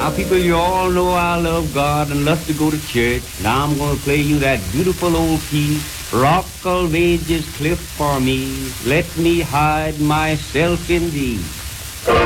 Now, people, you all know I love God and love to go to church. Now I'm going to play you that beautiful old piece, Rock of Ages, clip for me. Let me hide myself in thee.